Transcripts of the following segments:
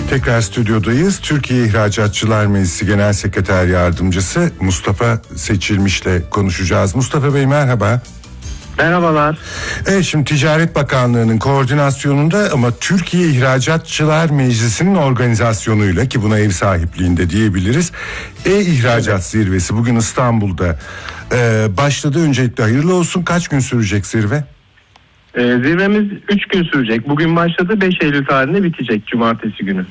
Tekrar stüdyodayız. Türkiye İhracatçılar Meclisi Genel Sekreter Yardımcısı Mustafa Seçilmiş'le konuşacağız. Mustafa Bey merhaba. Merhabalar. Evet, şimdi Ticaret Bakanlığı'nın koordinasyonunda ama Türkiye İhracatçılar Meclisi'nin organizasyonuyla, ki buna ev sahipliğinde diyebiliriz, İhracat Zirvesi bugün İstanbul'da başladı. Öncelikle hayırlı olsun. Kaç gün sürecek zirve? Zirvemiz 3 gün sürecek. Bugün başladı, 5 Eylül tarihinde bitecek, cumartesi günü.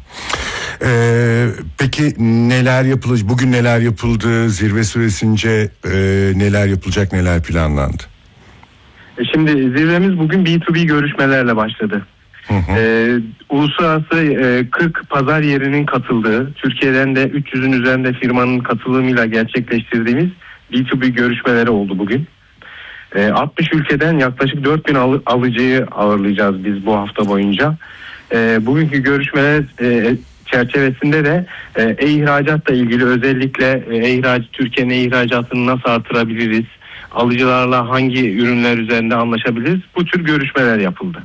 Peki neler yapılacak? Bugün neler yapıldı? Zirve süresince neler yapılacak, neler planlandı? Şimdi zirvemiz bugün B2B görüşmelerle başladı. Uluslararası 40 pazar yerinin katıldığı, Türkiye'den de 300'ün üzerinde firmanın katılımıyla gerçekleştirdiğimiz B2B görüşmeleri oldu bugün. 60 ülkeden yaklaşık 4000 alıcıyı ağırlayacağız biz bu hafta boyunca. Bugünkü görüşmeler çerçevesinde de ihracatla ilgili, özellikle Türkiye'nin ihracatını nasıl artırabiliriz, alıcılarla hangi ürünler üzerinde anlaşabiliriz, bu tür görüşmeler yapıldı.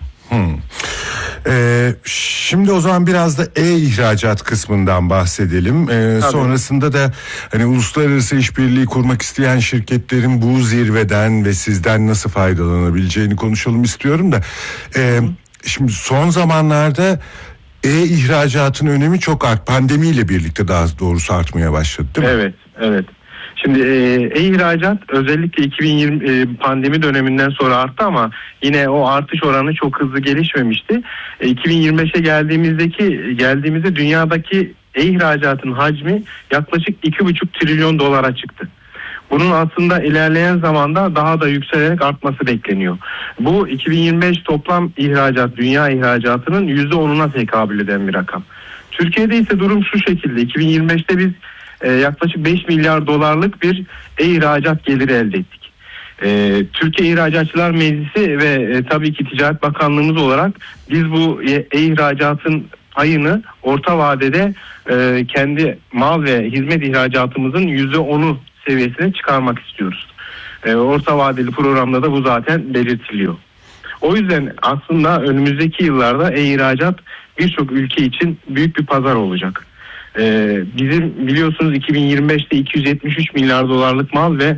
Şimdi o zaman biraz da ihracat kısmından bahsedelim. Sonrasında da hani uluslararası işbirliği kurmak isteyen şirketlerin bu zirveden ve sizden nasıl faydalanabileceğini konuşalım istiyorum da. Şimdi son zamanlarda ihracatın önemi çok pandemiyle birlikte daha doğrusu artmaya başladı, değil mi? Evet. Şimdi ihracat özellikle 2020 pandemi döneminden sonra arttı ama yine o artış oranı çok hızlı gelişmemişti. 2025'e geldiğimizde dünyadaki ihracatın hacmi yaklaşık 2,5 trilyon dolara çıktı. Bunun aslında ilerleyen zamanda daha da yükselerek artması bekleniyor. Bu 2025 toplam ihracat, dünya ihracatının %10'una tekabül eden bir rakam. Türkiye'de ise durum şu şekilde: 2025'te biz yaklaşık 5 milyar dolarlık bir ihracat geliri elde ettik. Türkiye İhracatçılar Meclisi ve tabii ki Ticaret Bakanlığımız olarak biz bu ihracatın payını orta vadede kendi mal ve hizmet ihracatımızın %10'u seviyesine çıkarmak istiyoruz. Orta vadeli programda da bu zaten belirtiliyor. O yüzden aslında önümüzdeki yıllarda ihracat birçok ülke için büyük bir pazar olacak. Bizim biliyorsunuz 2025'te 273 milyar dolarlık mal ve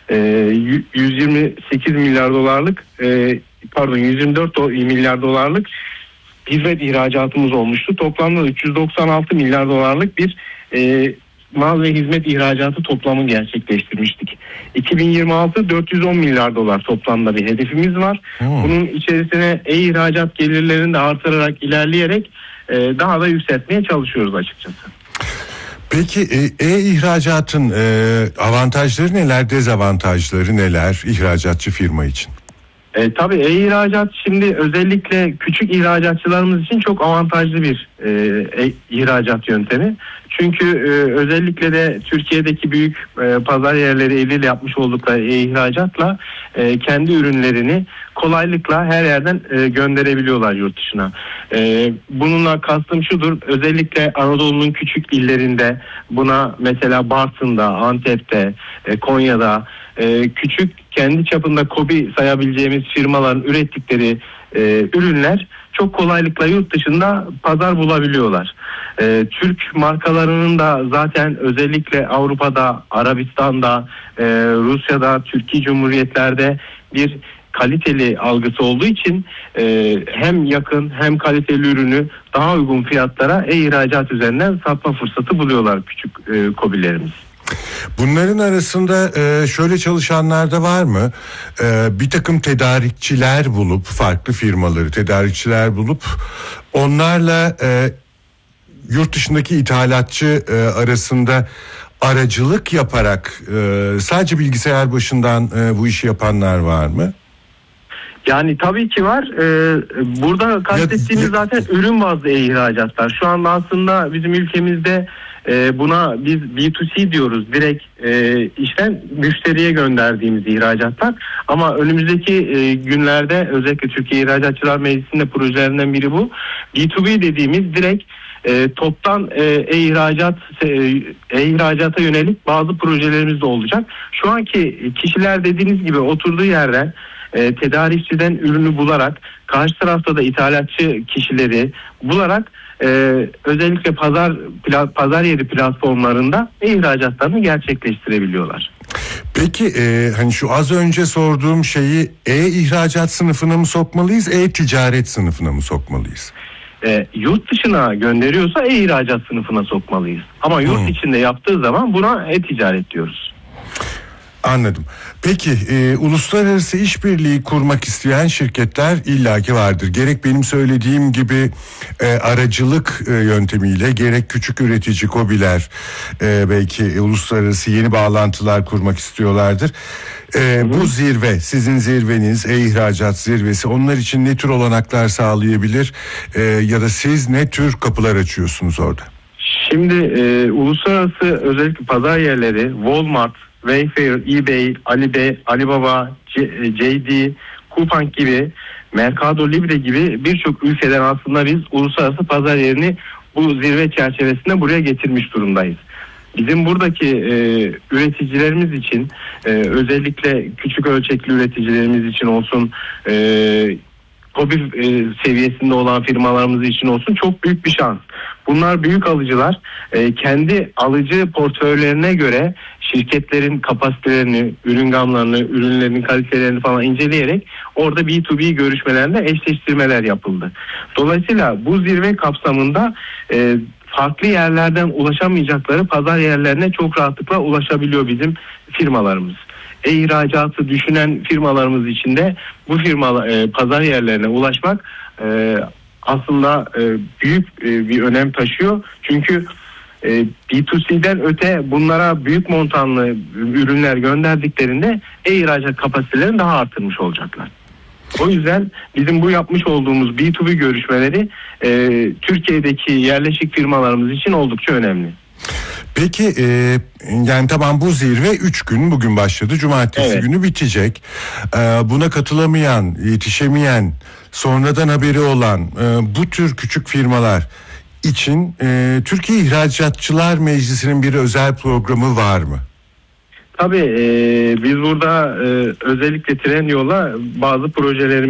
128 milyar dolarlık 124 milyar dolarlık hizmet ihracatımız olmuştu. Toplamda 396 milyar dolarlık bir mal ve hizmet ihracatı toplamı gerçekleştirmiştik. 2026 410 milyar dolar toplamda bir hedefimiz var. Bunun içerisine ihracat gelirlerini de artırarak, ilerleyerek daha da yükseltmeye çalışıyoruz açıkçası. Peki ihracatın avantajları neler, dezavantajları neler ihracatçı firma için? Tabii ihracat şimdi özellikle küçük ihracatçılarımız için çok avantajlı bir ihracat yöntemi. Çünkü özellikle de Türkiye'deki büyük pazar yerleri eliyle yapmış oldukları ihracatla kendi ürünlerini kolaylıkla her yerden gönderebiliyorlar yurt dışına. Bununla kastım şudur: özellikle Anadolu'nun küçük illerinde, buna mesela Bartın'da, Antep'te, Konya'da küçük kendi çapında KOBİ sayabileceğimiz firmaların ürettikleri ürünler çok kolaylıkla yurt dışında pazar bulabiliyorlar. Türk markalarının da zaten özellikle Avrupa'da, Arabistan'da, Rusya'da, Türkiye Cumhuriyetlerde bir kaliteli algısı olduğu için hem yakın hem kaliteli ürünü daha uygun fiyatlara ihracat üzerinden satma fırsatı buluyorlar küçük KOBİ'lerimiz. Bunların arasında şöyle çalışanlar da var mı? Bir takım tedarikçiler bulup, farklı firmaları tedarikçiler bulup onlarla yurt dışındaki ithalatçı arasında aracılık yaparak sadece bilgisayar başından bu işi yapanlar var mı? Yani tabii ki var. Burada kastettiğimiz zaten ürün bazlı ihracatlar. Şu anda aslında bizim ülkemizde buna biz B2C diyoruz. Direkt işten müşteriye gönderdiğimiz ihracatlar. Ama önümüzdeki günlerde özellikle Türkiye İhracatçılar Meclisi'nde projelerinden biri bu. B2B dediğimiz direkt toptan ihracata yönelik bazı projelerimiz de olacak. Şu anki kişiler dediğiniz gibi oturduğu yerden tedarikçiden ürünü bularak, karşı tarafta da ithalatçı kişileri bularak özellikle pazar yeri platformlarında ihracatlarını gerçekleştirebiliyorlar. Peki hani şu az önce sorduğum şeyi ihracat sınıfına mı sokmalıyız, ticaret sınıfına mı sokmalıyız? Yurt dışına gönderiyorsa ihracat sınıfına sokmalıyız. Ama yurt içinde yaptığı zaman buna ticaret diyoruz. Anladım. Peki uluslararası işbirliği kurmak isteyen şirketler illaki vardır. Gerek benim söylediğim gibi aracılık yöntemiyle, gerek küçük üretici KOBİ'ler belki uluslararası yeni bağlantılar kurmak istiyorlardır. Bu zirve, sizin zirveniz, ihracat zirvesi, onlar için ne tür olanaklar sağlayabilir ya da siz ne tür kapılar açıyorsunuz orada? Şimdi uluslararası özellikle pazar yerleri, Walmart, Wayfair, eBay, Alibaba, JD, Coupang gibi, Mercado Libre gibi birçok ülkeden aslında biz uluslararası pazar yerini bu zirve çerçevesinde buraya getirmiş durumdayız. Bizim buradaki üreticilerimiz için, özellikle küçük ölçekli üreticilerimiz için olsun, KOBİ seviyesinde olan firmalarımız için olsun çok büyük bir şans. Bunlar büyük alıcılar, kendi alıcı portföylerine göre şirketlerin kapasitelerini, ürün gamlarını, ürünlerin kalitelerini falan inceleyerek orada B2B görüşmelerinde eşleştirmeler yapıldı. Dolayısıyla bu zirve kapsamında farklı yerlerden ulaşamayacakları pazar yerlerine çok rahatlıkla ulaşabiliyor bizim firmalarımız. İhracatı düşünen firmalarımız için de bu pazar yerlerine ulaşmak aslında büyük bir önem taşıyor. Çünkü B2C'den öte bunlara büyük montanlı ürünler gönderdiklerinde ihracat kapasitelerini daha artırmış olacaklar. O yüzden bizim bu yapmış olduğumuz B2B görüşmeleri Türkiye'deki yerleşik firmalarımız için oldukça önemli. Peki yani tamam, bu zirve 3 gün, bugün başladı, cumartesi günü bitecek. Buna katılamayan, yetişemeyen, sonradan haberi olan bu tür küçük firmalar için Türkiye İhracatçılar Meclisi'nin bir özel programı var mı? Tabii biz burada özellikle Trendyol'a bazı projelerimiz